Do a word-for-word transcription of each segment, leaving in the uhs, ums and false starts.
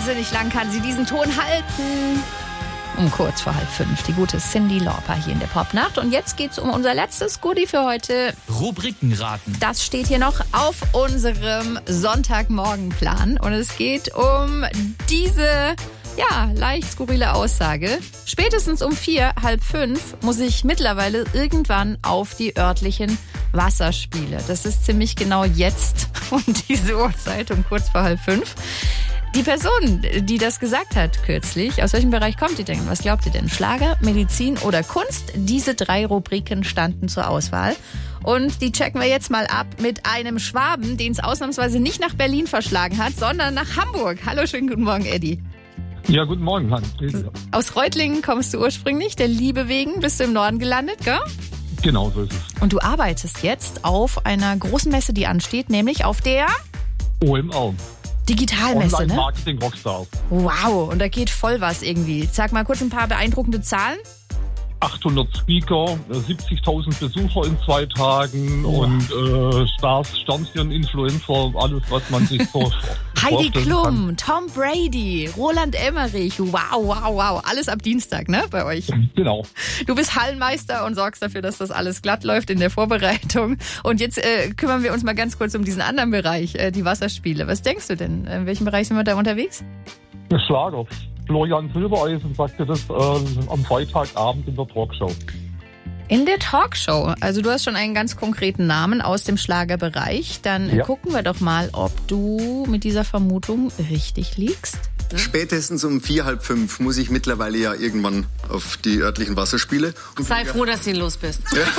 wahnsinnig lang kann sie diesen Ton halten. Um kurz vor halb fünf, die gute Cyndi Lauper hier in der Popnacht. Und jetzt geht's um unser letztes Goodie für heute. Rubrikenraten. Das steht hier noch auf unserem Sonntagmorgenplan. Und es geht um diese, ja, leicht skurrile Aussage. Spätestens um vier, halb fünf muss ich mittlerweile irgendwann auf die örtlichen Wasserspiele. Das ist ziemlich genau jetzt um diese Uhrzeit, um kurz vor halb fünf. Die Person, die das gesagt hat kürzlich, aus welchem Bereich kommt die denn? Was glaubt ihr denn? Schlager, Medizin oder Kunst? Diese drei Rubriken standen zur Auswahl. Und die checken wir jetzt mal ab mit einem Schwaben, den es ausnahmsweise nicht nach Berlin verschlagen hat, sondern nach Hamburg. Hallo, schönen guten Morgen, Eddie. Ja, guten Morgen, Hans. Aus Reutlingen kommst du ursprünglich, der Liebe wegen bist du im Norden gelandet, gell? Genau, so ist es. Und du arbeitest jetzt auf einer großen Messe, die ansteht, nämlich auf der O M R. Digitalmesse, Online ne? Marketing Rockstar. Wow, und da geht voll was irgendwie. Sag mal kurz ein paar beeindruckende Zahlen. achthundert Speaker, siebzigtausend Besucher in zwei Tagen Wow. und äh, Stars, Sternchen, Influencer, alles, was man sich so Heidi vorstellen Klum, Tom Brady, Roland Emmerich. Wow, wow, wow. Alles ab Dienstag, ne, bei euch. kann. Genau. Du bist Hallenmeister und sorgst dafür, dass das alles glatt läuft in der Vorbereitung. Und jetzt äh, kümmern wir uns mal ganz kurz um diesen anderen Bereich, äh, die Wasserspiele. Was denkst du denn? In welchem Bereich sind wir da unterwegs? Der Schlager. Florian Silbereisen sagte das äh, am Freitagabend in der Talkshow. In der Talkshow. Also du hast schon einen ganz konkreten Namen aus dem Schlagerbereich. Dann äh, Ja. gucken wir doch mal, ob du mit dieser Vermutung richtig liegst. Spätestens um vier, halb fünf muss ich mittlerweile ja irgendwann auf die örtlichen Wasserspiele. Und Sei froh, dass du los bist.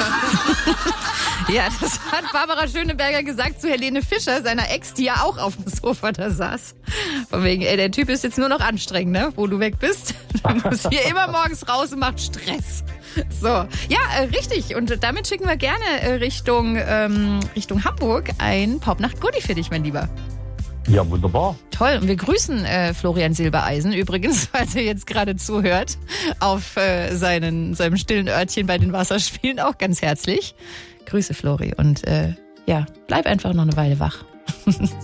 Ja, das hat Barbara Schöneberger gesagt zu Helene Fischer, seiner Ex, die ja auch auf dem Sofa da saß. Von wegen, ey, der Typ ist jetzt nur noch anstrengend, ne? Wo du weg bist. Du musst hier immer morgens raus und macht Stress. So, ja, äh, richtig. Und damit schicken wir gerne äh, Richtung, ähm, Richtung Hamburg ein Popnacht-Goodie für dich, mein Lieber. Ja, wunderbar. Toll. Und wir grüßen äh, Florian Silbereisen übrigens, falls er jetzt gerade zuhört, auf äh, seinen, seinem stillen Örtchen bei den Wasserspielen auch ganz herzlich. Grüße, Flori. Und äh, ja, bleib einfach noch eine Weile wach.